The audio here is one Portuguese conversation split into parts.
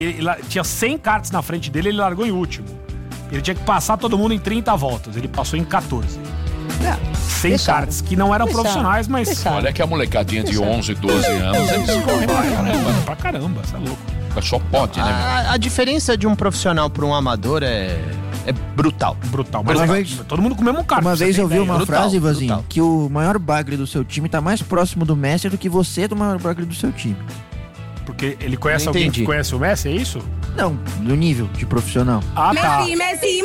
tinha 100 karts na frente dele, ele largou em último. Ele tinha que passar todo mundo em 30 voltas. Ele passou em 14. 100 karts, que não eram profissionais, mas... Olha que a molecadinha de 11, 12 anos, eles correm pra caramba, você é louco. Só pode, né, meu? A diferença de um profissional para um amador é brutal. Brutal. Mas todo mundo com o mesmo kart. Uma vez eu vi uma frase, Ivanzinho, brutal. que o maior bagre do seu time tá mais próximo do Messi do que você do maior bagre do seu time. Porque ele conhece alguém que conhece o Messi, é isso? Não, do nível de profissional. Ah, tá. Messi.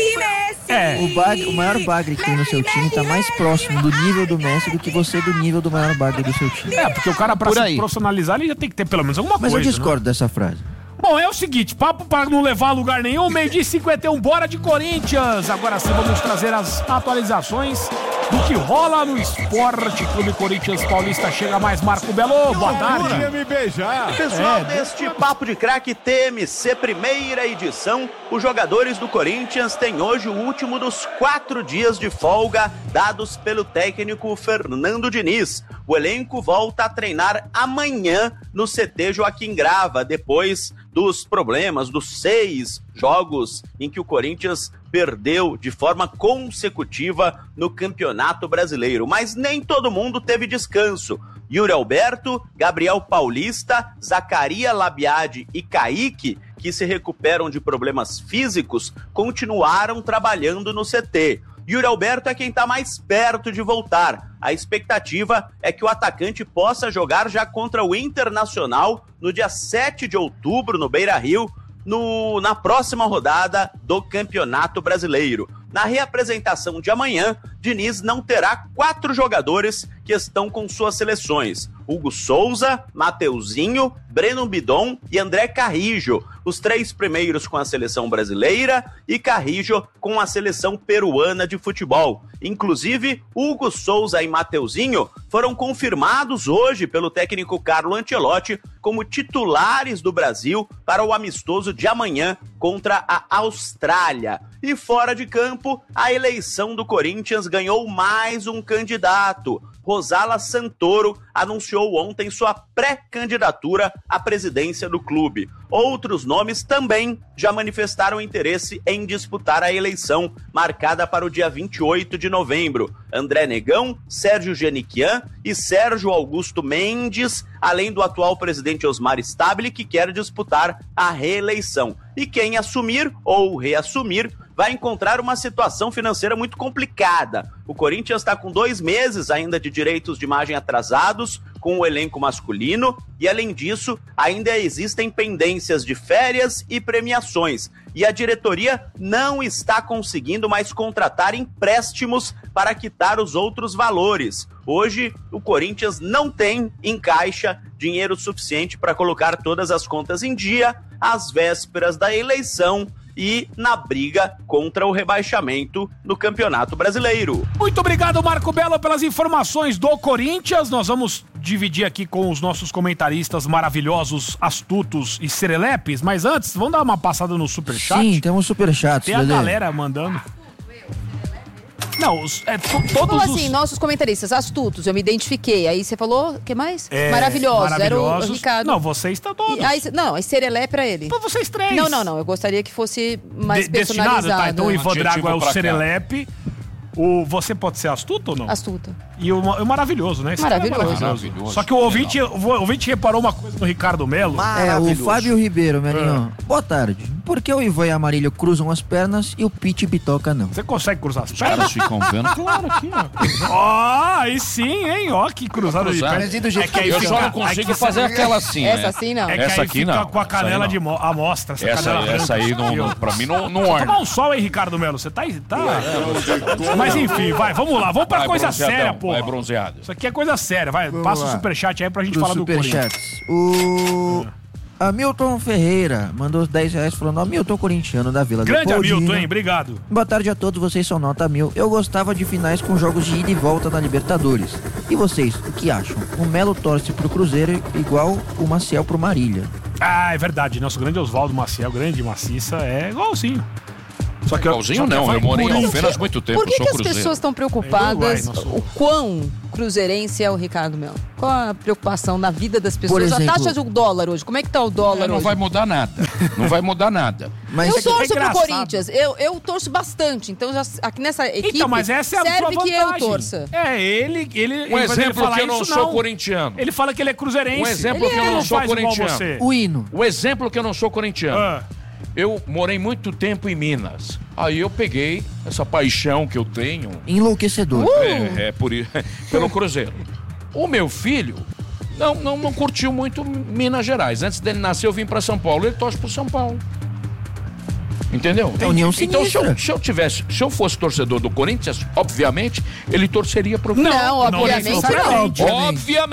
O maior bagre que tem no seu time tá mais próximo do nível do Messi do que você do nível do maior bagre do seu time. Porque o cara, pra se profissionalizar, ele já tem que ter pelo menos alguma coisa. Mas eu discordo dessa frase. Bom, é o seguinte, papo para não levar a lugar nenhum, 12h51, bora de Corinthians. Agora sim vamos trazer as atualizações do que rola no Esporte Clube Corinthians Paulista. Chega mais Marco Belo, boa tarde. Me beijar. Pessoal, deste Papo de Craque TMC primeira edição, os jogadores do Corinthians têm hoje o último dos 4 dias de folga dados pelo técnico Fernando Diniz. O elenco volta a treinar amanhã no CT Joaquim Grava, depois dos problemas dos 6 jogos em que o Corinthians perdeu de forma consecutiva no Campeonato Brasileiro. Mas nem todo mundo teve descanso. Yuri Alberto, Gabriel Paulista, Zacaria Labiade e Kaique, que se recuperam de problemas físicos, continuaram trabalhando no CT. Yuri Alberto é quem está mais perto de voltar. A expectativa é que o atacante possa jogar já contra o Internacional no dia 7 de outubro, no Beira-Rio, na próxima rodada do Campeonato Brasileiro. Na reapresentação de amanhã, Diniz não terá 4 jogadores que estão com suas seleções: Hugo Souza, Mateuzinho, Breno Bidon e André Carrijo, os 3 primeiros com a seleção brasileira e Carrijo com a seleção peruana de futebol. Inclusive, Hugo Souza e Mateuzinho foram confirmados hoje pelo técnico Carlo Ancelotti como titulares do Brasil para o amistoso de amanhã contra a Austrália. E fora de campo, a eleição do Corinthians ganhou mais um candidato. Rosala Santoro anunciou ontem sua pré-candidatura à presidência do clube. Outros nomes também já manifestaram interesse em disputar a eleição, marcada para o dia 28 de novembro. André Negão, Sérgio Geniquian e Sérgio Augusto Mendes, além do atual presidente Osmar Stabile, que quer disputar a reeleição. E quem assumir ou reassumir vai encontrar uma situação financeira muito complicada. O Corinthians está com 2 meses ainda de direitos de imagem atrasados com o elenco masculino e, além disso, ainda existem pendências de férias e premiações. E a diretoria não está conseguindo mais contratar empréstimos para quitar os outros valores. Hoje, o Corinthians não tem em caixa dinheiro suficiente para colocar todas as contas em dia, às vésperas da eleição e na briga contra o rebaixamento no Campeonato Brasileiro. Muito obrigado, Marco Belo, pelas informações do Corinthians. Nós vamos dividir aqui com os nossos comentaristas maravilhosos, astutos e serelepes, mas antes, vamos dar uma passada no Superchat? Sim, temos Superchat. Tem a galera mandando. Não, todos assim, nossos comentaristas astutos, eu me identifiquei. Aí você falou, o que mais? Maravilhosos. Era o Ricardo. Não, vocês estão todos. Aí Serelé pra ele. Então vocês 3. Não, eu gostaria que fosse mais personalizado. Tá, então o Ivan Drago é o Serelepe. Você pode ser astuto ou não? Astuto. E o maravilhoso, né? Esse maravilhoso. Só que o ouvinte reparou uma coisa no Ricardo Melo. O Fábio Ribeiro, Melinho. Boa tarde. Por que o Ivan e a Marília cruzam as pernas e o Pete Bitoca não? Você consegue cruzar as Os pernas? caras ficam vendo, claro, aqui, ó. Aí sim, hein? Ó, que cruzada de pernas. Eu só não consigo fazer aquela assim, né? Essa assim não. É que essa aí aqui fica não. com a canela de amostra. Essa aí, pra mim, não orna. Toma um sol aí, Ricardo Melo. Você tá... Mas enfim, vamos lá. Vamos pra coisa séria, pô. Vai bronzeado. Isso aqui é coisa séria. Vai, passa o superchat aí pra gente falar do Corinthians. O Hamilton Ferreira mandou os R$10 falando: Hamilton corintiano da Vila Grande Leopoldina. Hamilton, hein? Obrigado. Boa tarde a todos, vocês são nota 1000. Eu gostava de finais com jogos de ida e volta na Libertadores. E vocês, o que acham? O Melo torce pro Cruzeiro igual o Maciel pro Marília. Ah, é verdade. Nosso grande Oswaldo Maciel, grande maciça, é igualzinho. Só que igualzinho não, eu morei em Alfenas muito tempo. Por que as pessoas estão preocupadas com cruzeirense é o Ricardo Melo? Qual a preocupação na vida das pessoas? Por exemplo, a taxa do dólar hoje, como é que tá o dólar hoje? Não vai mudar nada. Não vai mudar nada. Mas eu torço pro Corinthians. Eu torço bastante. Então, aqui nessa equipe, então, mas essa é a serve sua que eu vantagem. torça. Ele Um exemplo que eu não sou corintiano. Ele fala que ele é cruzeirense. Um exemplo que eu não sou corintiano. o hino. O exemplo que eu não sou corintiano. Eu morei muito tempo em Minas. Aí eu peguei essa paixão que eu tenho. Enlouquecedor. Pelo Cruzeiro. O meu filho não curtiu muito Minas Gerais. Antes dele nascer, eu vim pra São Paulo. Ele torce pro São Paulo. Entendeu? É União Então, Sinistra. se eu fosse torcedor do Corinthians, obviamente, ele torceria pro Não, obviamente não.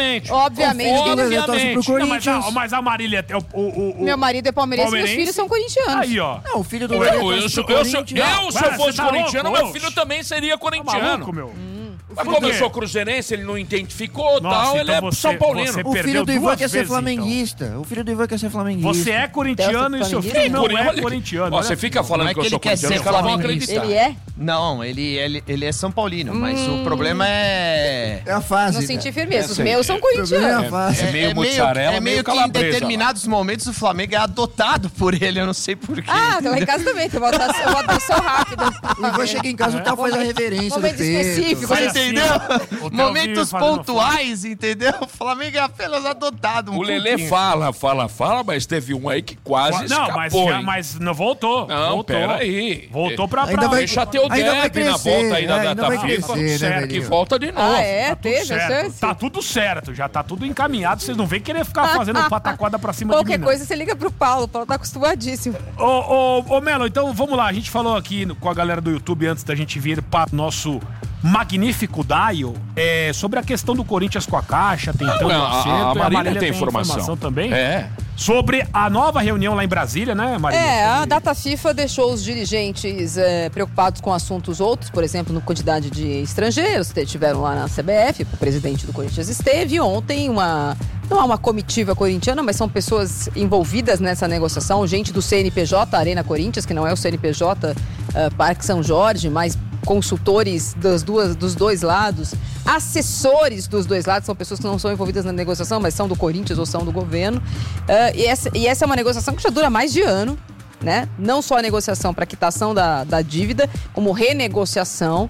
Obviamente. Mas a Marília... Meu marido é palmeirense e meus filhos são corintianos. Aí, ó. Não, o filho do Se eu fosse corintiano, meu filho também seria corintiano. Mas como eu sou cruzeirense, ele não identificou, tal, ele é São Paulino. O filho do Ivan quer ser flamenguista. O filho do Ivan quer ser flamenguista. Você é corintiano e seu filho não é corintiano. Você fica falando que eu sou corintiano, os caras vão acreditar. Ele é? Não, ele é São Paulino, mas o problema é... É a fase. Não senti firmeza. Os meus são corintianos. É meio mussarela, meio que em determinados momentos o Flamengo é adotado por ele, eu não sei porquê. Ah, lá em casa também, tem uma adoção rápida. O Ivan chega em casa e faz a reverência. Momento específico. Entendeu? Momentos pontuais, entendeu? O Flamengo é apenas adotado. O Lelê fala, mas teve um aí que quase escapou. Mas não voltou. Não, peraí. Voltou pra Deixa ter o Deb na volta aí da data FIFA. Que volta de novo. Tá tudo certo, já tá tudo encaminhado. Vocês não vêm querer ficar fazendo pataquada pra cima Qualquer de mim, coisa você liga pro Paulo. O Paulo tá acostumadíssimo. Ô, Melo, então vamos lá. A gente falou aqui com a galera do YouTube antes da gente vir para nosso magnífico dial sobre a questão do Corinthians com a Caixa, tentando acerto. A Marília tem informação também. Sobre a nova reunião lá em Brasília, né, Marília? A data FIFA deixou os dirigentes preocupados com assuntos outros, por exemplo, na quantidade de estrangeiros que estiveram lá na CBF, o presidente do Corinthians esteve. Ontem, não há uma comitiva corintiana, mas são pessoas envolvidas nessa negociação, gente do CNPJ, Arena Corinthians, que não é o CNPJ Parque São Jorge, mas consultores dos dois lados, assessores dos dois lados, são pessoas que não são envolvidas na negociação, mas são do Corinthians ou são do governo. E essa é uma negociação que já dura mais de ano, né? Não só a negociação para quitação da dívida, como renegociação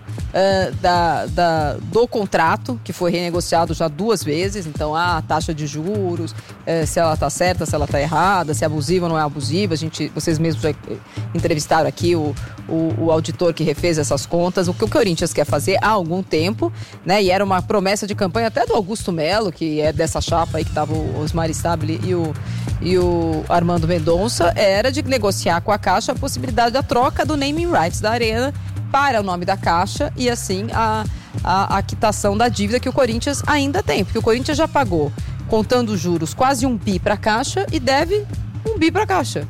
do contrato, que foi renegociado já 2 vezes. Então, a taxa de juros, se ela está certa, se ela está errada, se é abusiva ou não é abusiva. Vocês mesmos já entrevistaram aqui o auditor que refez essas contas. O que o Corinthians quer fazer há algum tempo, né? E era uma promessa de campanha até do Augusto Melo, que é dessa chapa aí que estava o Osmar Stabile e o Armando Mendonça, era de negociar com a Caixa a possibilidade da troca do naming rights da Arena para o nome da Caixa e assim a quitação da dívida que o Corinthians ainda tem, porque o Corinthians já pagou, contando os juros, quase 1 bi para a Caixa e deve 1 bi para a Caixa.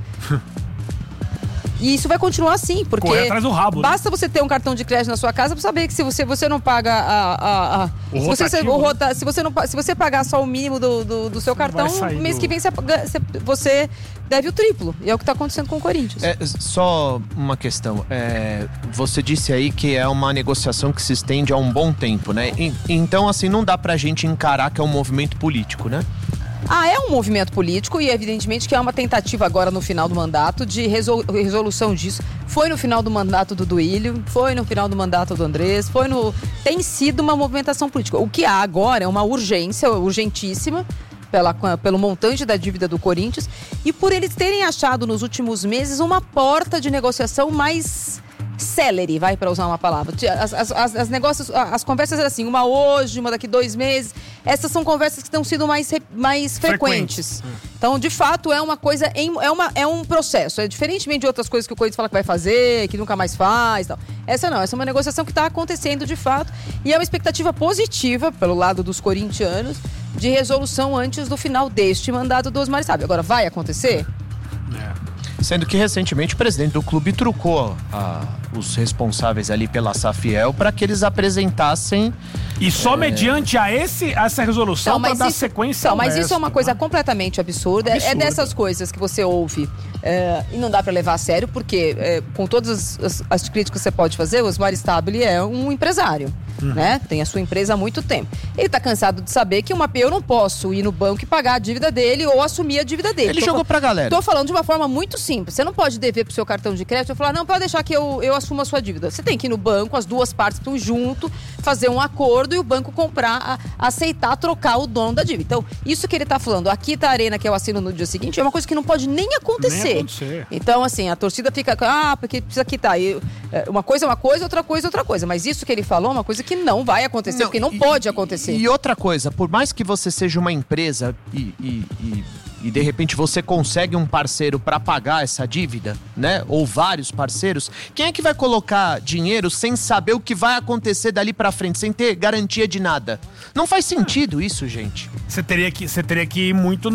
E isso vai continuar assim, porque correr atrás do rabo, basta você ter um cartão de crédito na sua casa para saber que se você não paga se você pagar só o mínimo do seu cartão, mês que vem você deve o triplo. E é o que está acontecendo com o Corinthians. Só uma questão. Você disse aí que é uma negociação que se estende há um bom tempo, né? Então, assim, não dá pra gente encarar que é um movimento político, né? É um movimento político e evidentemente que é uma tentativa agora no final do mandato de resolução disso. Foi no final do mandato do Duílio, foi no final do mandato do Andrés, tem sido uma movimentação política. O que há agora é uma urgência, urgentíssima, pelo montante da dívida do Corinthians e por eles terem achado nos últimos meses uma porta de negociação mais célere, para usar uma palavra. As conversas eram assim, uma hoje, uma daqui 2 meses. Essas são conversas que estão sendo mais frequentes. Então, de fato, é uma coisa, é um processo. Diferentemente de outras coisas que o Corinthians fala que vai fazer, que nunca mais faz, tal. Essa não, essa é uma negociação que está acontecendo de fato e é uma expectativa positiva pelo lado dos corintianos de resolução antes do final deste mandato do Osmar Stabile. Agora, vai acontecer? Sendo que recentemente o presidente do clube trucou os responsáveis ali pela Safiel para que eles apresentassem... E só mediante essa resolução para dar sequência ao mas resto, isso é uma coisa completamente absurda. É dessas coisas que você ouve E não dá para levar a sério, porque com todas as críticas que você pode fazer, o Osmar Stabile é um empresário, né? Tem a sua empresa há muito tempo. Ele tá cansado de saber que eu não posso ir no banco e pagar a dívida dele ou assumir a dívida dele. Ele jogou pra galera. Tô falando de uma forma muito simples. Você não pode dever pro seu cartão de crédito e falar, não, pode deixar que eu assumo a sua dívida. Você tem que ir no banco, as duas partes estão junto, fazer um acordo e o banco aceitar trocar o dono da dívida. Então, isso que ele tá falando, a Quita Arena, que eu assino no dia seguinte, é uma coisa que não pode nem acontecer. Então, assim, a torcida fica, porque precisa quitar. Uma coisa é uma coisa, outra coisa é outra coisa. Mas isso que ele falou é uma coisa que não vai acontecer, porque não pode acontecer. E outra coisa, por mais que você seja uma empresa e de repente você consegue um parceiro para pagar essa dívida, né? Ou vários parceiros, quem é que vai colocar dinheiro sem saber o que vai acontecer dali para frente, sem ter garantia de nada? Não faz sentido isso, gente. Você teria que ir muito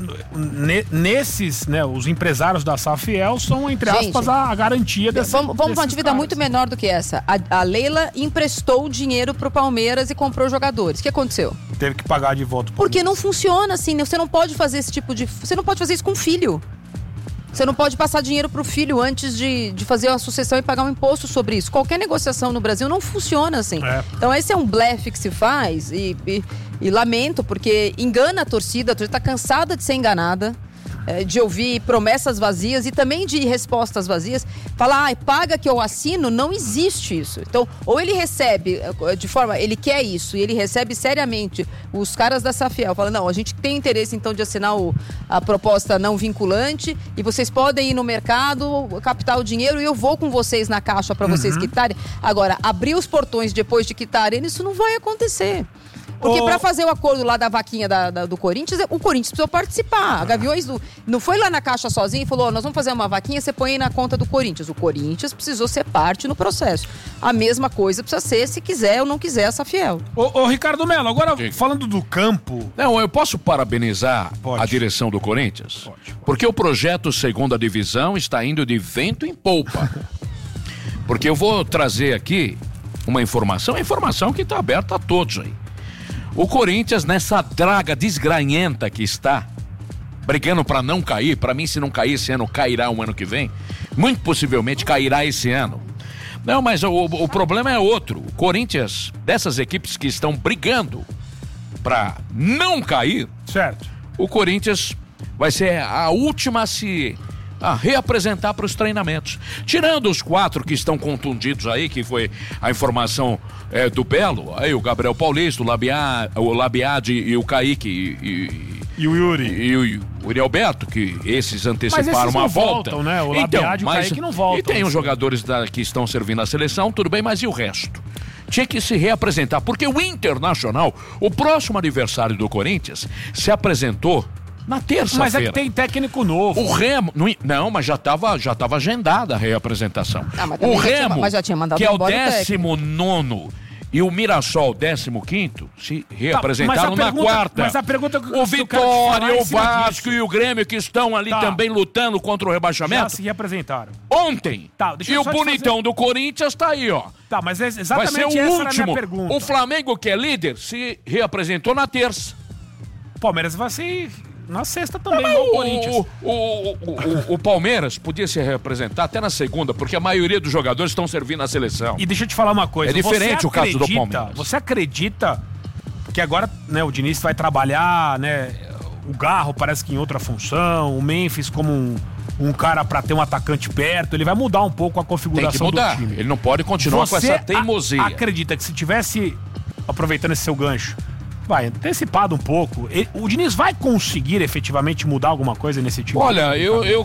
nesses, né? Os empresários da Safiel são, entre aspas, a garantia dessa. Vamos para uma dívida muito menor do que essa. A Leila emprestou dinheiro pro Palmeiras e comprou jogadores. O que aconteceu? Teve que pagar de volta. Porque não funciona assim. Você não pode fazer esse tipo de... Você não pode fazer isso com o filho. Você não pode passar dinheiro pro filho antes de fazer a sucessão e pagar um imposto sobre isso. Qualquer negociação no Brasil não funciona assim. Então esse é um blefe que se faz e lamento, porque engana a torcida tá cansada de ser enganada, de ouvir promessas vazias e também de respostas vazias. Falar, paga que eu assino, não existe isso. Então, ou ele recebe de forma, ele quer isso e ele recebe seriamente os caras da Safiel, falando, não, a gente tem interesse então de assinar a proposta não vinculante e vocês podem ir no mercado, captar o dinheiro e eu vou com vocês na caixa para vocês quitarem. Agora, abrir os portões depois de quitarem, isso não vai acontecer. Porque pra fazer o acordo lá da vaquinha do Corinthians, o Corinthians precisou participar. A Gaviões não foi lá na caixa sozinho e falou, nós vamos fazer uma vaquinha, você põe aí na conta do Corinthians. O Corinthians precisou ser parte no processo. A mesma coisa precisa ser, se quiser ou não quiser, essa Fiel. Ô Ricardo Melo, agora falando do campo... Não, eu posso parabenizar a direção do Corinthians? Pode. Porque o projeto Segunda Divisão está indo de vento em polpa. Porque eu vou trazer aqui uma informação que está aberta a todos aí. O Corinthians, nessa draga desgranhenta que está, brigando para não cair, para mim, se não cair esse ano, cairá um ano que vem, muito possivelmente cairá esse ano. Não, mas o problema é outro. O Corinthians, dessas equipes que estão brigando para não cair, certo? O Corinthians vai ser a última a reapresentar para os treinamentos. Tirando os 4 que estão contundidos aí, que foi a informação do Belo, aí o Gabriel Paulista, o Labiade e o Kaique e o Yuri. E o Yuri Alberto, que esses anteciparam uma volta. Voltam, né? O Labiade e o Kaique não voltam. E tem os jogadores que estão servindo a seleção, tudo bem, mas e o resto? Tinha que se reapresentar, porque o Internacional, o próximo adversário do Corinthians, se apresentou na terça-feira. Mas é que tem técnico novo. O Remo... Não, mas já estava agendada a reapresentação. O Remo, que é o 19º, e o Mirassol, 15º, se reapresentaram na quarta. Mas a pergunta... O Vitória, o Vasco e o Grêmio, que estão ali também lutando contra o rebaixamento. Já se reapresentaram. Ontem. E o bonitão do Corinthians tá aí, ó. Tá, mas exatamente vai ser o último. Era a minha pergunta. O Flamengo, que é líder, se reapresentou na terça. O Palmeiras vai ser... na sexta também, igual o Corinthians. O Palmeiras podia se representar até na segunda, porque a maioria dos jogadores estão servindo a seleção. E deixa eu te falar uma coisa. É diferente o caso do Palmeiras. Você acredita que agora, né, o Diniz vai trabalhar, né, o Garro parece que em outra função, o Memphis como um cara pra ter um atacante perto, ele vai mudar um pouco a configuração do time. Ele não pode continuar com essa teimosia. Acredita que se tivesse, aproveitando esse seu gancho, vai, antecipado um pouco, o Diniz vai conseguir efetivamente mudar alguma coisa nesse time? Olha, eu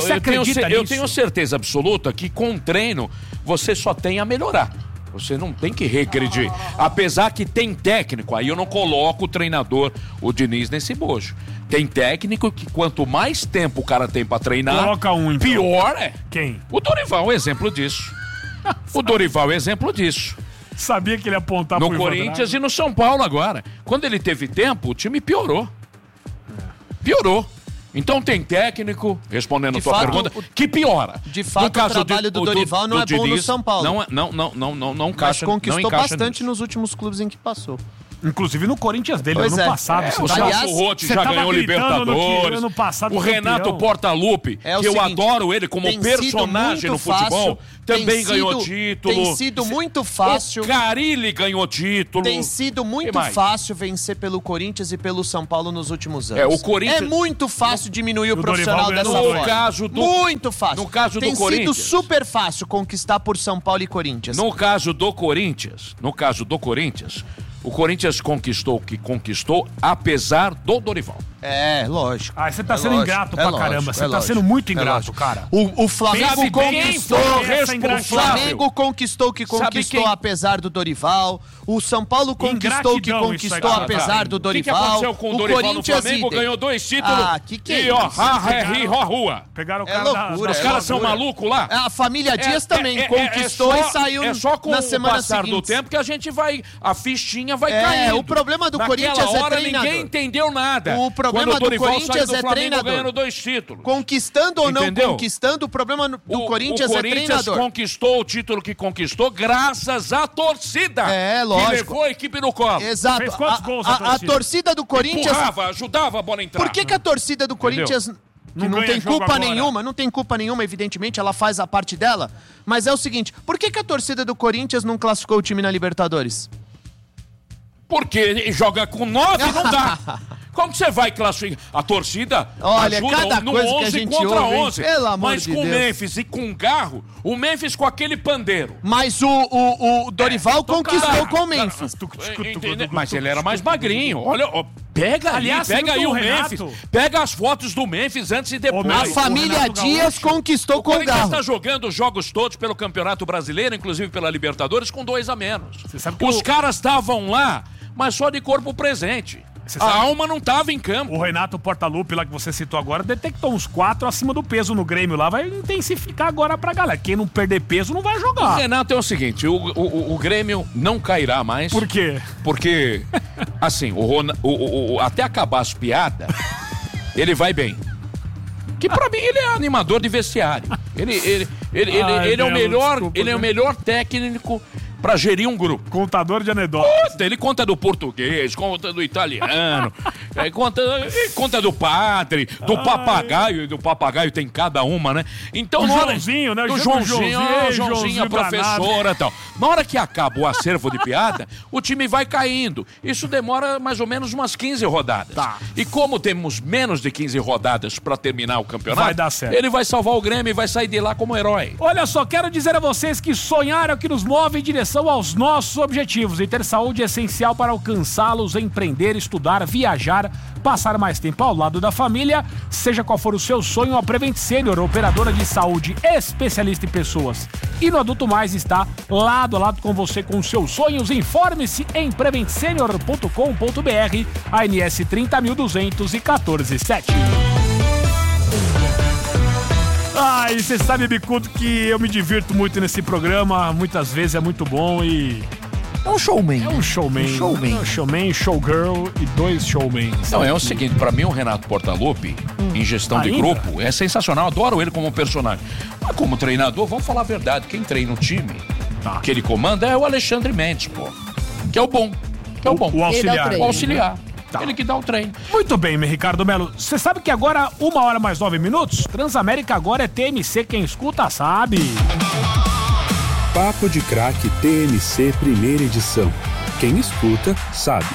tenho certeza absoluta que com treino você só tem a melhorar. Você não tem que regredir. Apesar que tem técnico, aí eu não coloco o treinador, o Diniz, nesse bojo. Tem técnico que quanto mais tempo o cara tem pra treinar, coloca um, então. Pior é. Quem? O Dorival é exemplo disso. O Dorival é exemplo disso. Sabia que ele ia apontar no Corinthians e no São Paulo agora. Quando ele teve tempo, o time piorou. Piorou. Então tem técnico, respondendo a tua pergunta, que piora. De fato, o trabalho do Dorival não é bom no São Paulo. Não encaixa. Mas conquistou bastante nos últimos clubes em que passou. Inclusive no Corinthians dele, ano passado. O Celso Rotti já ganhou Libertadores. Ano passado o Renato Portaluppi, que eu adoro ele como personagem no futebol, também ganhou título. Tem sido muito fácil. O Carille ganhou título. Tem sido muito fácil vencer pelo Corinthians e pelo São Paulo nos últimos anos. O Corinthians... É muito fácil diminuir o profissional dessa forma. Muito fácil. No caso do Tem Corinthians... sido super fácil conquistar por São Paulo e Corinthians. No caso do Corinthians, o Corinthians conquistou o que conquistou, apesar do Dorival. Lógico. Você tá sendo ingrato pra caramba. Você tá sendo muito ingrato, cara. O Flamengo conquistou. O Flamengo conquistou o que conquistou apesar do Dorival. O São Paulo conquistou o que conquistou apesar do Dorival. O que aconteceu com o Dorival no Flamengo? Ganhou 2 títulos. Que é isso? Rua. Pegaram o cara loucura. Os caras são malucos lá. A família Dias também conquistou e saiu na semana seguinte. É só com o passar do tempo que a gente vai... A fichinha vai caindo. O problema do Corinthians é treinador. Ninguém entendeu nada. O problema do Corinthians é treinador. Ganhando 2 títulos. Conquistando ou não conquistando, o problema do Corinthians é treinador. O Corinthians conquistou o título que conquistou graças à torcida. Lógico. Que levou a equipe no colo. Exato. Fez quantos gols a torcida do Corinthians... Empurrava, ajudava a bola a entrar. Por que a torcida do Corinthians... Que não tem culpa nenhuma, não tem culpa nenhuma, evidentemente, ela faz a parte dela. Mas é o seguinte, por que a torcida do Corinthians não classificou o time na Libertadores? Porque joga com 9 não dá. Como que você vai classificar? A torcida ajuda cada no coisa 11 que a gente contra ouve, 11. Pelo amor mas de com o Deus. Memphis e com o Garro, o Memphis com aquele pandeiro. Mas o Dorival conquistou com o Memphis. Mas ele era mais magrinho. Olha, pega aí o Memphis. Pega as fotos do Memphis antes e depois. A família Dias conquistou com o Garro. Ele está jogando os jogos todos pelo Campeonato Brasileiro, inclusive pela Libertadores, com 2 a menos. Os caras estavam lá, mas só de corpo presente. A alma não tava em campo. O Renato Portaluppi, lá que você citou agora, detectou uns 4 acima do peso no Grêmio lá. Vai intensificar agora pra galera. Quem não perder peso não vai jogar. O Renato é o seguinte, o Grêmio não cairá mais. Por quê? Porque, assim, até acabar as piadas, ele vai bem. Que pra mim ele é animador de vestiário. Ele é o melhor técnico pra gerir um grupo. Contador de anedotas. Ele conta do português, conta do italiano, conta do padre, do papagaio. E do papagaio tem cada uma, né? Então, o Joãozinho, né? Do Joãozinho, a professora e tal. Na hora que acaba o acervo de piada, o time vai caindo. Isso demora mais ou menos umas 15 rodadas. Tá. E como temos menos de 15 rodadas pra terminar o campeonato, vai dar certo. Ele vai salvar o Grêmio e vai sair de lá como herói. Olha só, quero dizer a vocês que sonhar é o que nos move em direção aos nossos objetivos, e ter saúde é essencial para alcançá-los, empreender, estudar, viajar, passar mais tempo ao lado da família. Seja qual for o seu sonho, a Prevent Senior, operadora de saúde especialista em pessoas e no Adulto Mais, está lado a lado com você com seus sonhos. Informe-se em preventsenior.com.br, ANS 30.214-7. E você sabe, Bicudo, que eu me divirto muito nesse programa, muitas vezes é muito bom e... É um showman. É um showman. É um showman, showgirl e 2 showmans. Não, é o seguinte, pra mim o Renato Portaluppi, em gestão de grupo, é sensacional, adoro ele como personagem. Mas como treinador, vamos falar a verdade, quem treina o time que ele comanda é o Alexandre Mendes, pô. Que é o bom. O auxiliar. O auxiliar. Ele que dá o treino. Muito bem, meu Ricardo Melo. Você sabe que agora, 1h mais 9 minutos, Transamérica agora é TMC. Quem escuta sabe. Papo de Craque TMC primeira edição. Quem escuta sabe.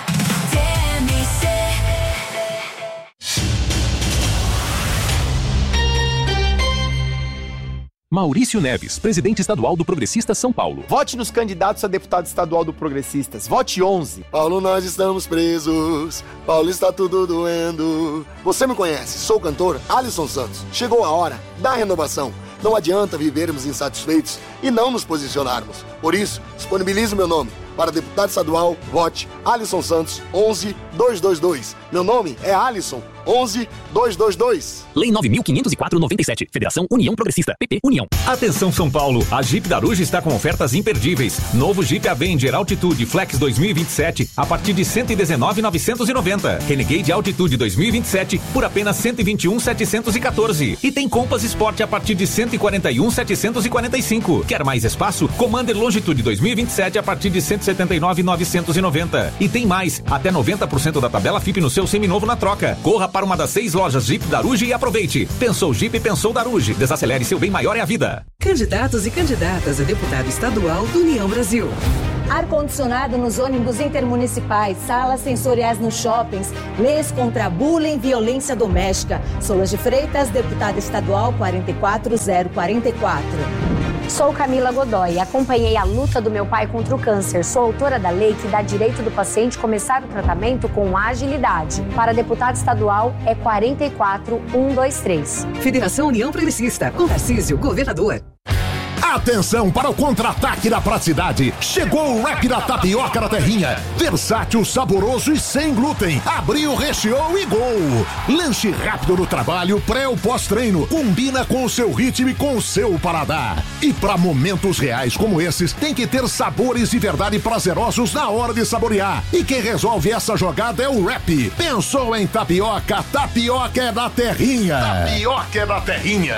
Maurício Neves, presidente estadual do Progressistas São Paulo. Vote nos candidatos a deputado estadual do Progressistas. Vote 11. Paulo, nós estamos presos. Paulo, está tudo doendo. Você me conhece, sou o cantor Alisson Santos. Chegou a hora da renovação. Não adianta vivermos insatisfeitos e não nos posicionarmos. Por isso, disponibilizo meu nome. Para deputado estadual, vote Alisson Santos 11222. Meu nome é Alisson 11 222. Lei 9.504/97. Federação União Progressista. PP União. Atenção São Paulo, a Jeep Daruge está com ofertas imperdíveis. Novo Jeep Avenger Altitude Flex 2027 a partir de 119.990. Renegade Altitude 2027 por apenas 121.714. E tem Compass Sport a partir de 141.745. Quer mais espaço? Commander Longitude 2027 a partir de 179.990. E tem mais, até 90% da tabela FIP no seu seminovo na troca. Corra para uma das 6 lojas Jeep Daruge e aproveite. Pensou Jeep, pensou Daruge. Desacelere, seu bem maior é a vida. Candidatos e candidatas a deputado estadual do União Brasil. Ar-condicionado nos ônibus intermunicipais, salas sensoriais nos shoppings, leis contra bullying e violência doméstica. Solange Freitas, deputada estadual 44044. Sou Camila Godoy, acompanhei a luta do meu pai contra o câncer. Sou autora da lei que dá direito do paciente começar o tratamento com agilidade. Para deputado estadual é 44123. Federação União Progressista, com Tarcísio, governador. Atenção para o contra-ataque da praticidade. Chegou o wrap da tapioca da terrinha. Versátil, saboroso e sem glúten. Abriu, recheou e gol. Lanche rápido no trabalho, pré ou pós-treino. Combina com o seu ritmo e com o seu paladar. E para momentos reais como esses, tem que ter sabores de verdade prazerosos na hora de saborear. E quem resolve essa jogada é o wrap. Pensou em tapioca? Tapioca é da terrinha. Tapioca é da terrinha.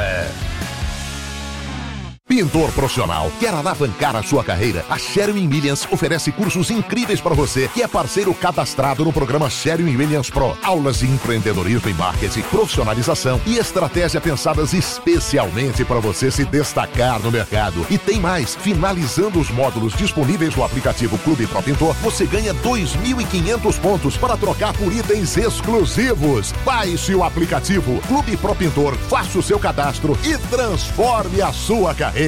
Pintor profissional, quer alavancar a sua carreira? A Sherwin-Williams oferece cursos incríveis para você que é parceiro cadastrado no programa Sherwin-Williams Pro. Aulas de empreendedorismo e marketing, profissionalização e estratégia pensadas especialmente para você se destacar no mercado. E tem mais, finalizando os módulos disponíveis no aplicativo Clube Pro Pintor, você ganha 2.500 pontos para trocar por itens exclusivos. Baixe o aplicativo Clube Pro Pintor, faça o seu cadastro e transforme a sua carreira.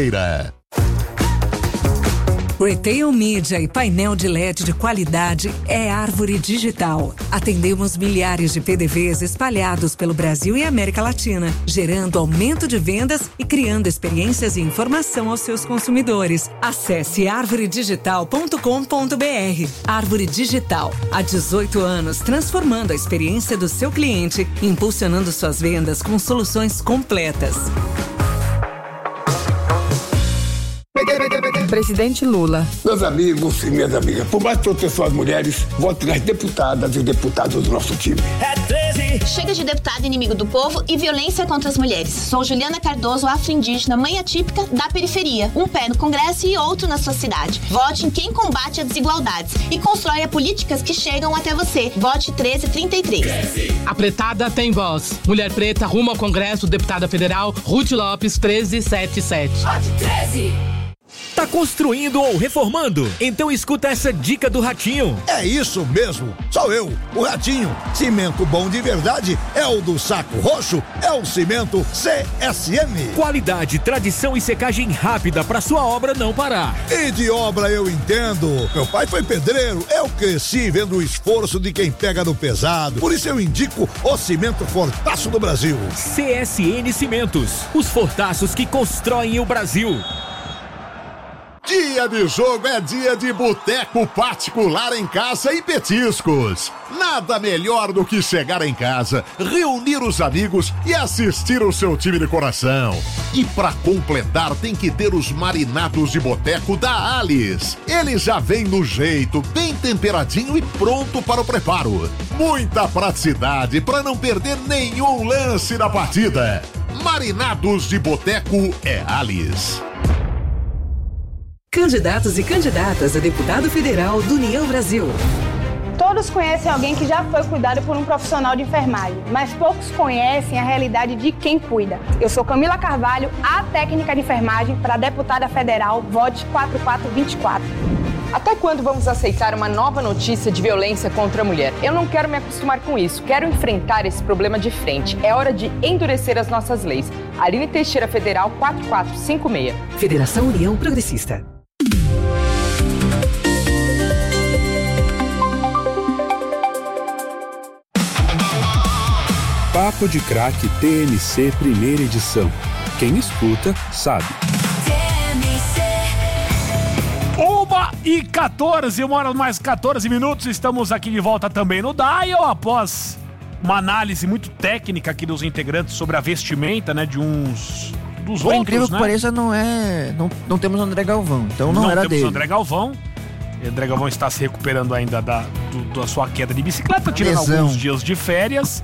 Retail Media e painel de LED de qualidade é Árvore Digital. Atendemos milhares de PDVs espalhados pelo Brasil e América Latina, gerando aumento de vendas e criando experiências e informação aos seus consumidores. Acesse arvoredigital.com.br. Árvore Digital, há 18 anos transformando a experiência do seu cliente, impulsionando suas vendas com soluções completas. Presidente Lula. Meus amigos e minhas amigas, por mais proteção às mulheres, votem nas deputadas e deputados do nosso time. É 13. Chega de deputado inimigo do povo e violência contra as mulheres. Sou Juliana Cardoso, afro-indígena, mãe atípica da periferia. Um pé no Congresso e outro na sua cidade. Vote em quem combate as desigualdades e constrói políticas que chegam até você. Vote 1333. A pretada tem voz. Mulher preta rumo ao Congresso, deputada federal Ruth Lopes, 1377. Vote 13. Tá construindo ou reformando? Então escuta essa dica do Ratinho. É isso mesmo, sou eu, o Ratinho. Cimento bom de verdade é o do Saco Roxo, é o cimento CSM. Qualidade, tradição e secagem rápida pra sua obra não parar. E de obra eu entendo. Meu pai foi pedreiro, eu cresci vendo o esforço de quem pega no pesado. Por isso eu indico o cimento Fortaço do Brasil. CSN Cimentos, os fortaços que constroem o Brasil. Dia de jogo é dia de boteco particular em casa e petiscos. Nada melhor do que chegar em casa, reunir os amigos e assistir o seu time de coração. E pra completar tem que ter os marinados de boteco da Alice. Ele já vem no jeito, bem temperadinho e pronto para o preparo. Muita praticidade para não perder nenhum lance da partida. Marinados de boteco é Alice. Candidatos e candidatas a deputado federal do União Brasil. Todos conhecem alguém que já foi cuidado por um profissional de enfermagem, mas poucos conhecem a realidade de quem cuida. Eu sou Camila Carvalho, a técnica de enfermagem para deputada federal, vote 4424. Até quando vamos aceitar uma nova notícia de violência contra a mulher? Eu não quero me acostumar com isso, quero enfrentar esse problema de frente. É hora de endurecer as nossas leis. Aline Teixeira Federal 4456. Federação União Progressista. Papo de Craque TMC primeira edição. Quem escuta, sabe. 1h14, 1h mais 14 minutos. Estamos aqui de volta também no Dial após uma análise muito técnica aqui dos integrantes sobre a vestimenta, né, de uns dos Por outros, incrível né? que pareça, não temos André Galvão, então não era dele. Não temos André Galvão. André Galvão está se recuperando ainda da sua queda de bicicleta, tirando alguns dias de férias.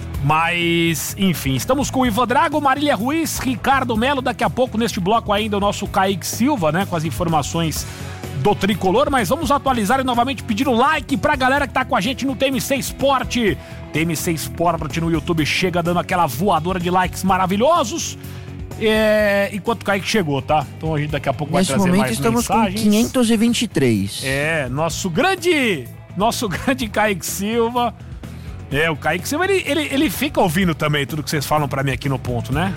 Mas, enfim, estamos com o Ivan Drago, Marília Ruiz, Ricardo Melo, daqui a pouco neste bloco ainda o nosso Kaique Silva, né, com as informações do Tricolor, mas vamos atualizar e novamente pedir o like pra galera que tá com a gente no TMC Esporte. TMC Esporte no YouTube chega dando aquela voadora de likes maravilhosos. Enquanto o Kaique chegou, tá? Então a gente daqui a pouco vai trazer mais mensagens. Nesse momento estamos com 523. Nosso grande Kaique Silva. O Kaique Silva, ele fica ouvindo também tudo que vocês falam pra mim aqui no ponto, né?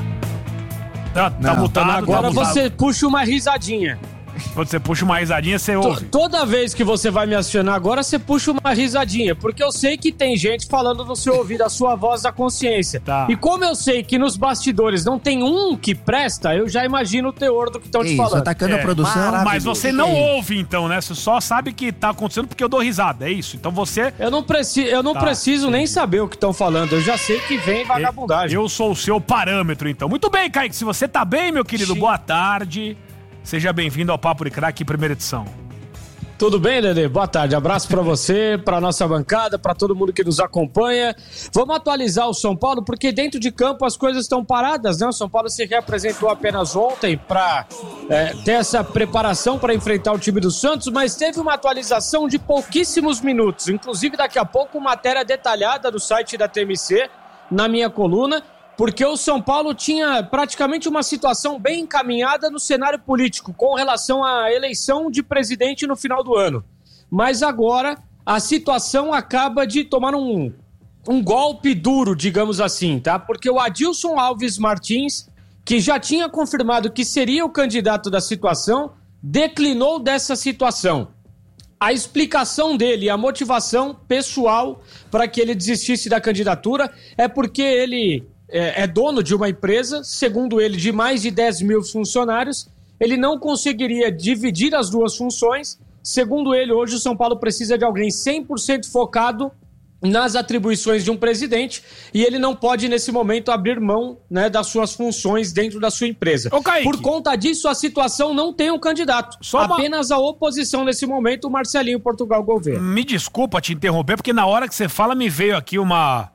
Tá mutado. Agora você puxa uma risadinha. Quando você puxa uma risadinha, você ouve. Toda vez que você vai me acionar agora, você puxa uma risadinha. Porque eu sei que tem gente falando no seu ouvido a sua voz da consciência. Tá. E como eu sei que nos bastidores não tem um que presta, eu já imagino o teor do que estão te falando. Atacando a produção. Mas você não ouve, então, né? Você só sabe que tá acontecendo porque eu dou risada, é isso? Então você... Eu não preciso nem saber o que estão falando. Eu já sei que vem vagabundagem. Eu sou o seu parâmetro, então. Muito bem, Kaique. Se você tá bem, meu querido, boa tarde. Seja bem-vindo ao Papo de Craque, primeira edição. Tudo bem, Dedê? Boa tarde. Abraço pra você, pra nossa bancada, pra todo mundo que nos acompanha. Vamos atualizar o São Paulo, porque dentro de campo as coisas estão paradas, né? O São Paulo se reapresentou apenas ontem pra ter essa preparação para enfrentar o time do Santos, mas teve uma atualização de pouquíssimos minutos. Inclusive, daqui a pouco, matéria detalhada do site da TMC, na minha coluna, porque o São Paulo tinha praticamente uma situação bem encaminhada no cenário político com relação à eleição de presidente no final do ano. Mas agora a situação acaba de tomar um golpe duro, digamos assim, tá? Porque o Adilson Alves Martins, que já tinha confirmado que seria o candidato da situação, declinou dessa situação. A explicação dele, a motivação pessoal para que ele desistisse da candidatura é porque ele é dono de uma empresa, segundo ele, de mais de 10 mil funcionários. Ele não conseguiria dividir as duas funções. Segundo ele, hoje o São Paulo precisa de alguém 100% focado nas atribuições de um presidente e ele não pode, nesse momento, abrir mão, né, das suas funções dentro da sua empresa. Por conta disso, a situação não tem um candidato. Apenas a oposição, nesse momento, o Marcelinho Portugal Gouveia. Me desculpa te interromper, porque na hora que você fala me veio aqui uma...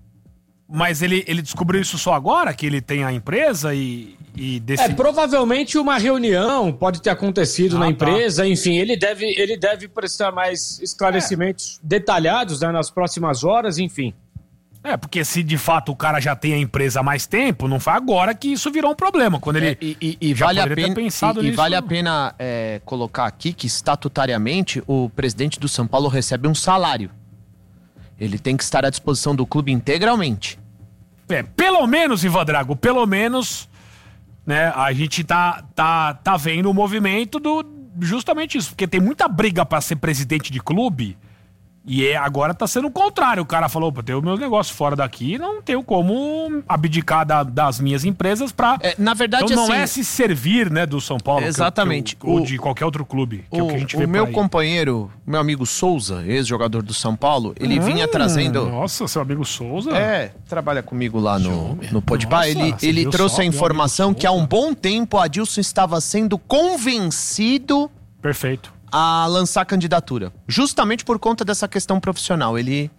Mas ele descobriu isso só agora, que ele tem a empresa e provavelmente uma reunião pode ter acontecido na empresa, enfim, ele deve prestar mais esclarecimentos detalhados, né, nas próximas horas, enfim. Porque se de fato o cara já tem a empresa há mais tempo, não foi agora que isso virou um problema, quando ele já vale poderia ter pensado nisso. E vale a pena colocar aqui que estatutariamente o presidente do São Paulo recebe um salário. Ele tem que estar à disposição do clube integralmente. Pelo menos, Ivan Drago, pelo menos, né, a gente tá vendo o movimento do justamente isso, porque tem muita briga pra ser presidente de clube e agora tá sendo o contrário. O cara falou, eu tenho meus negócios fora daqui, não tenho como abdicar das minhas empresas pra... na verdade, então não assim, é se servir, né, do São Paulo. Exatamente. Ou de qualquer outro clube, que é o que a gente vê. O meu companheiro, meu amigo Souza, ex-jogador do São Paulo, ele vinha trazendo... Nossa, seu amigo Souza? Trabalha comigo lá no Podpah. Ele trouxe a informação que há um bom tempo o Adilson estava sendo convencido... Perfeito. A lançar candidatura, justamente por conta dessa questão profissional. Ele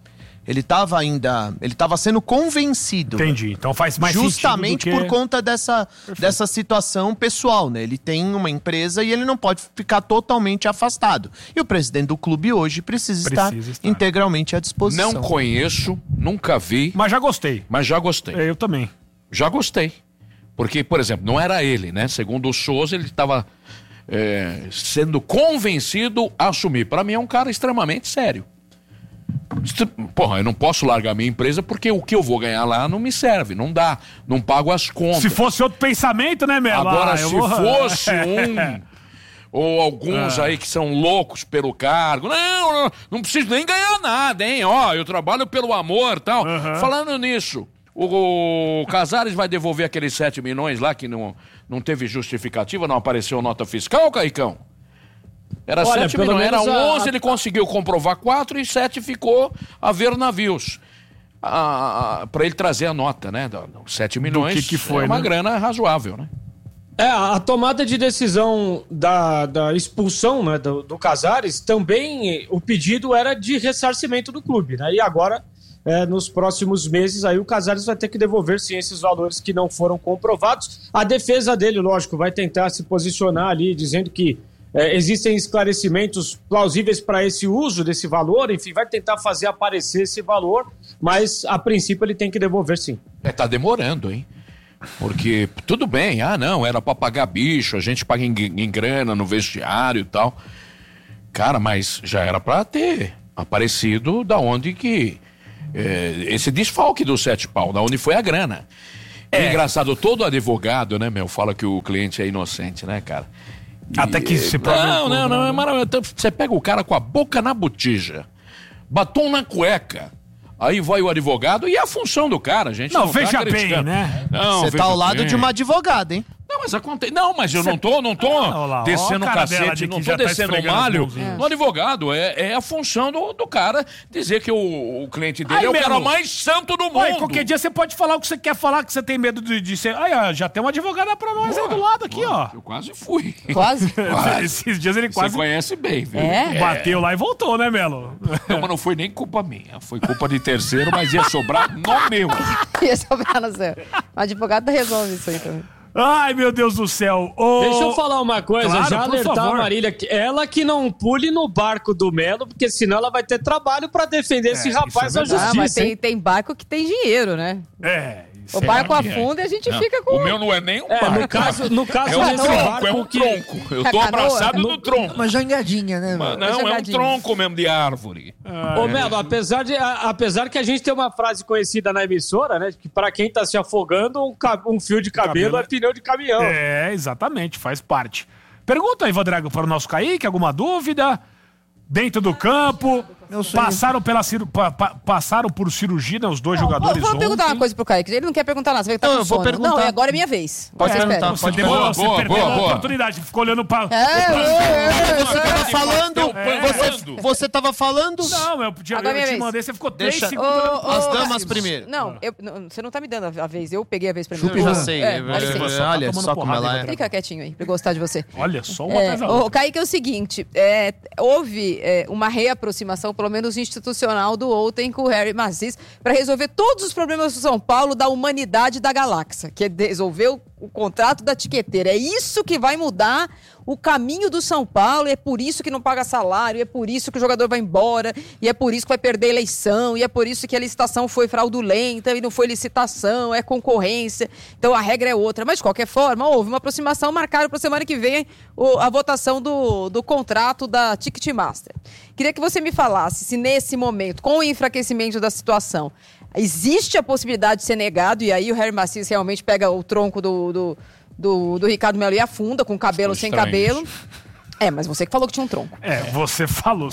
estava sendo convencido. Entendi, então faz mais justamente sentido do que... por conta dessa situação pessoal, né? Ele tem uma empresa e ele não pode ficar totalmente afastado. E o presidente do clube hoje precisa estar integralmente à disposição. Não conheço, nunca vi. Mas já gostei. Eu também. Já gostei. Porque, por exemplo, não era ele, né? Segundo o Souza, ele estava... sendo convencido a assumir. Para mim é um cara extremamente sério. Porra, eu não posso largar minha empresa porque o que eu vou ganhar lá não me serve, não dá, não pago as contas. Se fosse outro pensamento, né, Melo? Agora, se fosse ou alguns aí que são loucos pelo cargo, não preciso nem ganhar nada, hein? Eu trabalho pelo amor e tal. Falando nisso, o Casares vai devolver aqueles 7 milhões lá que não teve justificativa, não apareceu nota fiscal, Caicão? Era 7 milhões, era 11, ele conseguiu comprovar 4 e 7 ficou a ver navios. para ele trazer a nota, né? 7 milhões que foi, é uma né? grana razoável, né? A tomada de decisão da expulsão, né, do Casares, também o pedido era de ressarcimento do clube, né? E agora, nos próximos meses, aí o Casares vai ter que devolver, sim, esses valores que não foram comprovados. A defesa dele, lógico, vai tentar se posicionar ali, dizendo que existem esclarecimentos plausíveis para esse uso desse valor, enfim, vai tentar fazer aparecer esse valor, mas, a princípio, ele tem que devolver, sim. Tá demorando, hein? Porque, tudo bem, não, era pra pagar bicho, a gente paga em grana no vestiário e tal. Cara, mas já era pra ter aparecido da onde que... esse desfalque do 7 pau, da onde foi a grana. É engraçado, todo advogado, né, fala que o cliente é inocente, né, cara? Até que se prova. Não, é maravilhoso. Você pega o cara com a boca na botija, batom na cueca... Aí vai o advogado e a função do cara, a gente não veja tá bem, né? Você tá ao lado de uma advogada, hein? Não, mas acontece. Não, mas eu não tô descendo o cacete, não tô descendo o malho no advogado. É a função do cara dizer que o cliente dele é o cara mais santo do mundo. Aí, qualquer dia você pode falar o que você quer falar, que você tem medo de ser. Já tem uma advogada pra nós aí do lado aqui, ó. Eu quase fui. Quase? Esses dias ele quase. Você conhece bem, viu? Bateu lá e voltou, né, Melo? Não, mas não foi nem culpa minha. Foi culpa de terceiro, mas ia sobrar no meu. Ia sobrar no seu. O advogado resolve isso aí também. Ai, meu Deus do céu. Deixa eu falar uma coisa, claro, já alertar a Marília, ela que não pule no barco do Melo, porque senão ela vai ter trabalho pra defender esse rapaz à justiça. Mas tem barco que tem dinheiro, né? O barco afunda e a gente fica com... O meu não é nem um barco. No caso desse barco é um tronco. Eu tô abraçado no tronco. Uma jangadinha, né, mano? Não, é um tronco mesmo de árvore. Ô, Melo, apesar que a gente tem uma frase conhecida na emissora, né? Que pra quem tá se afogando, um fio de cabelo é pneu de caminhão. Exatamente, faz parte. Pergunta aí, Vandrago, para o nosso Kaique, alguma dúvida? Dentro do campo, passaram por cirurgia, né, os dois jogadores. Vou perguntar uma coisa pro Kaique. Ele não quer perguntar nada. Você tá com sono. Não, agora é minha vez. Pode perguntar. Você demorou, você perdeu a oportunidade. Ficou olhando pra... Você tava falando? Você tava falando? Não, eu te mandei, você ficou 3 segundos. As damas primeiro. Não, você não tá me dando a vez. Eu peguei a vez primeiro. Já sei. Olha só como ela é. Fica quietinho aí, pra eu gostar de você. Olha, só uma coisa. O Kaique é o seguinte, houve uma reaproximação, pelo menos institucional, do Outen com o Harry Macis para resolver todos os problemas do São Paulo, da humanidade da galáxia, que é resolver o contrato da tiqueteira. É isso que vai mudar o caminho do São Paulo, e é por isso que não paga salário, e é por isso que o jogador vai embora, e é por isso que vai perder a eleição, e é por isso que a licitação foi fraudulenta, e não foi licitação, é concorrência. Então a regra é outra. Mas de qualquer forma, houve uma aproximação, marcada para a semana que vem a votação do contrato da Ticketmaster. Queria que você me falasse se nesse momento, com o enfraquecimento da situação, existe a possibilidade de ser negado, e aí o Harry Macis realmente pega o tronco do Ricardo Melo e afunda, com cabelo sem cabelo. Mas você que falou que tinha um tronco. Você falou.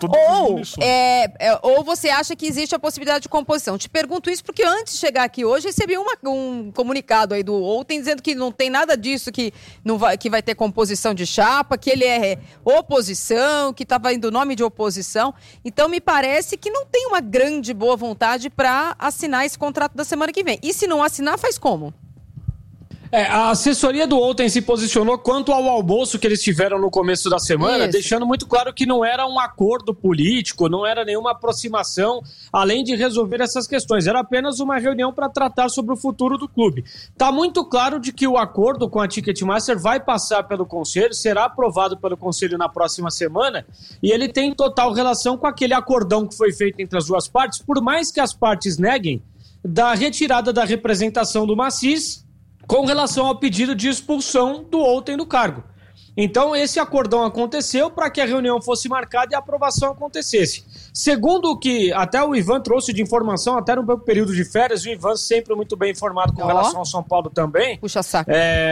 Ou você acha que existe a possibilidade de composição. Te pergunto isso porque antes de chegar aqui hoje, recebi um comunicado aí do Outen dizendo que não tem nada disso, que vai ter composição de chapa, que ele é oposição, que estava indo nome de oposição. Então me parece que não tem uma grande boa vontade para assinar esse contrato da semana que vem. E se não assinar, faz como? A assessoria do Outen se posicionou quanto ao almoço que eles tiveram no começo da semana, deixando muito claro que não era um acordo político, não era nenhuma aproximação, além de resolver essas questões. Era apenas uma reunião para tratar sobre o futuro do clube. Está muito claro de que o acordo com a Ticketmaster vai passar pelo Conselho, será aprovado pelo Conselho na próxima semana, e ele tem total relação com aquele acordão que foi feito entre as duas partes, por mais que as partes neguem, da retirada da representação do Macis, com relação ao pedido de expulsão do Outen do cargo. Então, esse acordão aconteceu para que a reunião fosse marcada e a aprovação acontecesse. Segundo o que até o Ivan trouxe de informação, até no período de férias, o Ivan sempre muito bem informado com relação ao São Paulo também. Puxa saco.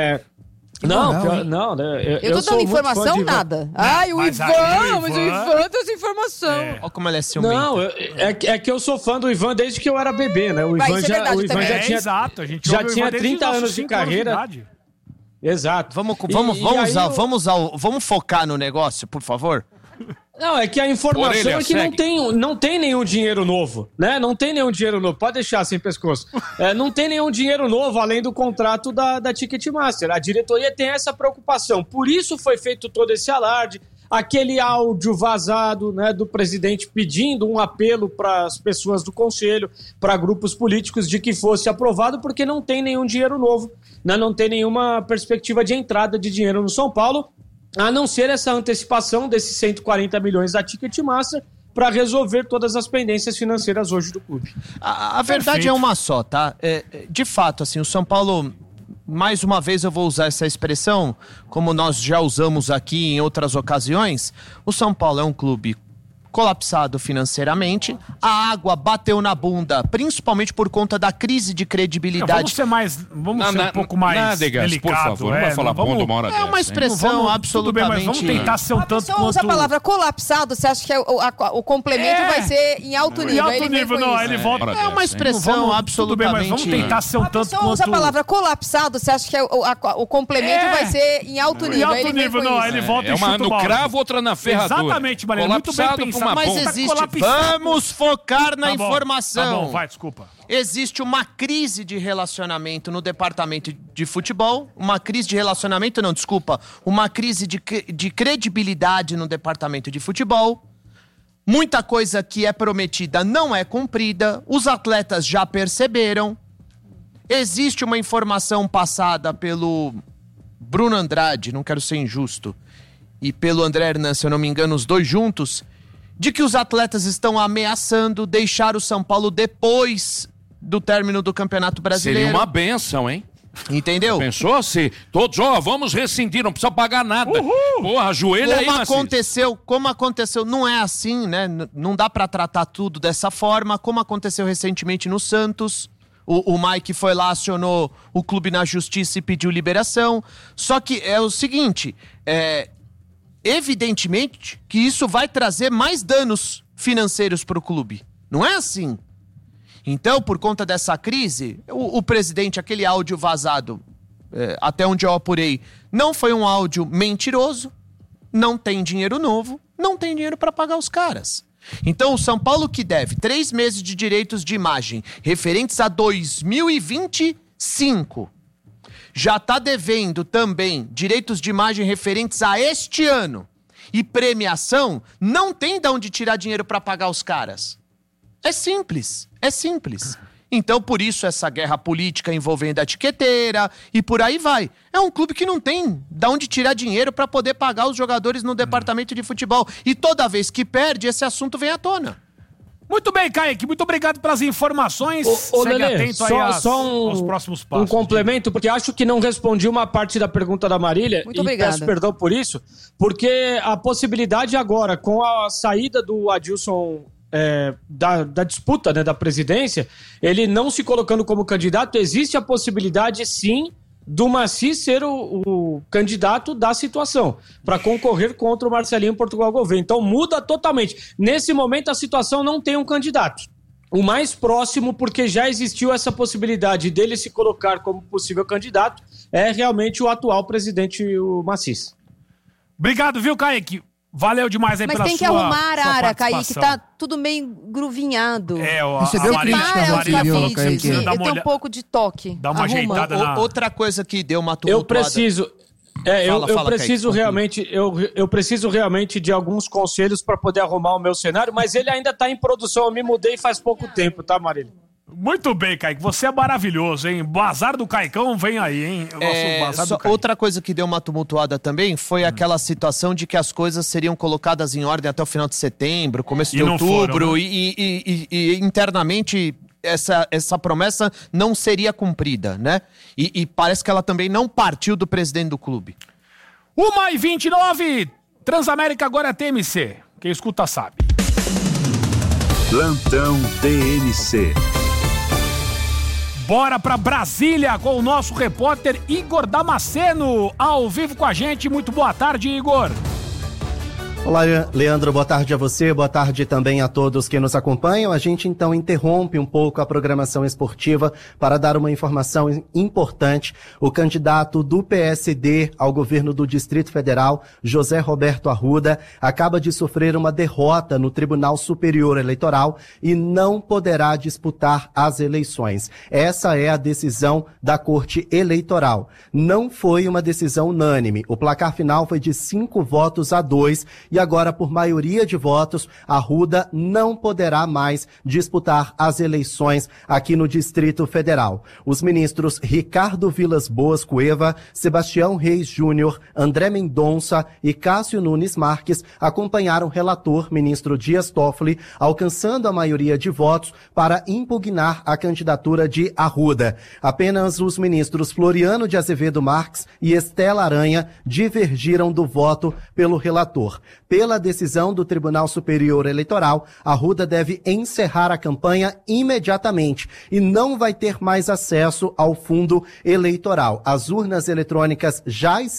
Não, eu tô dando informação, nada. Mas o Ivan trouxe informação. Olha como ele é ciumento. Não, é que eu sou fã do Ivan desde que eu era bebê, né? O Ivan já tinha, exato, a gente já tinha 30 anos de carreira. Exato. Vamos focar no negócio, por favor? Não, é que a informação é que não tem nenhum dinheiro novo, né? Não tem nenhum dinheiro novo. Pode deixar sem pescoço. Não tem nenhum dinheiro novo além do contrato da Ticketmaster. A diretoria tem essa preocupação. Por isso foi feito todo esse alarde. Aquele áudio vazado, né, do presidente pedindo um apelo para as pessoas do conselho, para grupos políticos, de que fosse aprovado, porque não tem nenhum dinheiro novo, né? Não tem nenhuma perspectiva de entrada de dinheiro no São Paulo, a não ser essa antecipação desses 140 milhões da Ticketmaster para resolver todas as pendências financeiras hoje do clube. A verdade é uma só, tá? De fato, assim, o São Paulo, mais uma vez eu vou usar essa expressão, como nós já usamos aqui em outras ocasiões, o São Paulo é um clube colapsado financeiramente, a água bateu na bunda, principalmente por conta da crise de credibilidade. Vamos ser um pouco mais delicado, por favor, não vai falar bunda uma hora dessa. É uma expressão absolutamente... Vamos tentar ser um tanto quanto... usa a palavra colapsado, você acha que o complemento vai ser em alto nível? Em alto nível, não, ele volta... É uma expressão absolutamente... Tudo bem, mas vamos tentar ser um tanto quanto... usa a palavra colapsado, você acha que o complemento vai ser em alto nível? Em alto nível, não, ele volta e chuta o balde. Uma no cravo, outra na ferradura. Exatamente, Mariana, muito bem pensado. Mas existe... Vamos focar na informação. Tá bom, vai, desculpa. Existe uma crise de relacionamento no departamento de futebol. Uma crise de relacionamento, não, desculpa. Uma crise de credibilidade no departamento de futebol. Muita coisa que é prometida não é cumprida. Os atletas já perceberam. Existe uma informação passada pelo Bruno Andrade, não quero ser injusto, e pelo André Hernan, se eu não me engano, os dois juntos, de que os atletas estão ameaçando deixar o São Paulo depois do término do Campeonato Brasileiro. Seria uma bênção, hein? Entendeu? Pensou assim? Todos, vamos rescindir, não precisa pagar nada. Porra, ajoelha aí, Como aconteceu, não é assim, né? Não dá pra tratar tudo dessa forma, como aconteceu recentemente no Santos. O Mike foi lá, acionou o clube na justiça e pediu liberação. Só que é o seguinte, evidentemente que isso vai trazer mais danos financeiros para o clube. Não é assim. Então, por conta dessa crise, o presidente, aquele áudio vazado, até onde eu apurei, não foi um áudio mentiroso, não tem dinheiro novo, não tem dinheiro para pagar os caras. Então, o São Paulo, que deve 3 meses de direitos de imagem referentes a 2025... já está devendo também direitos de imagem referentes a este ano. E premiação, não tem de onde tirar dinheiro para pagar os caras. É simples. Então, por isso, essa guerra política envolvendo a etiqueteira e por aí vai. É um clube que não tem de onde tirar dinheiro para poder pagar os jogadores no departamento de futebol. E toda vez que perde, esse assunto vem à tona. Muito bem, Kaique, muito obrigado pelas informações. Segue Lelê, atento aí aos próximos passos. Um complemento, porque acho que não respondi uma parte da pergunta da Marília. Muito obrigada. Peço perdão por isso, porque a possibilidade agora, com a saída do Adilson da disputa, né, da presidência, ele não se colocando como candidato, existe a possibilidade, sim, do Maci ser o candidato da situação, para concorrer contra o Marcelinho Portugal Gouveia. Então muda totalmente. Nesse momento a situação não tem um candidato. O mais próximo, porque já existiu essa possibilidade dele se colocar como possível candidato, é realmente o atual presidente, o Macis. Obrigado, viu, Kaique? Valeu demais aí pela sua Mas tem que arrumar a área, Kaique, participação. tá tudo meio gruvinhado. Recebeu crítica, falou, Kaique. Eu tenho um pouco de toque. Dá uma ajeitada na... Outra coisa que deu uma tumultuada... Eu preciso... eu preciso Kaique, realmente, eu preciso realmente de alguns conselhos para poder arrumar o meu cenário, mas ele ainda tá em produção. Eu me mudei faz pouco tempo, tá, Marília? Muito bem, Kaique. Você é maravilhoso, hein? Bazar do Caicão vem aí, hein? Outra coisa que deu uma tumultuada também foi aquela situação de que as coisas seriam colocadas em ordem até o final de setembro, começo de outubro, foram, né? e internamente essa promessa não seria cumprida, né? E parece que ela também não partiu do presidente do clube. 1h29, Transamérica agora é TMC. Quem escuta sabe. Plantão TMC. Bora pra Brasília com o nosso repórter Igor Damasceno, ao vivo com a gente. Muito boa tarde, Igor. Olá, Leandro, boa tarde a você, boa tarde também a todos que nos acompanham. A gente então interrompe um pouco a programação esportiva para dar uma informação importante. O candidato do PSD ao governo do Distrito Federal, José Roberto Arruda, acaba de sofrer uma derrota no Tribunal Superior Eleitoral e não poderá disputar as eleições. Essa é a decisão da Corte Eleitoral. Não foi uma decisão unânime. O placar final foi de 5-2 e agora, por maioria de votos, Arruda não poderá mais disputar as eleições aqui no Distrito Federal. Os ministros Ricardo Vilas Boas Cueva, Sebastião Reis Júnior, André Mendonça e Cássio Nunes Marques acompanharam o relator, ministro Dias Toffoli, alcançando a maioria de votos para impugnar a candidatura de Arruda. Apenas os ministros Floriano de Azevedo Marques e Estela Aranha divergiram do voto pelo relator. Pela decisão do Tribunal Superior Eleitoral, Arruda deve encerrar a campanha imediatamente e não vai ter mais acesso ao fundo eleitoral. As urnas eletrônicas já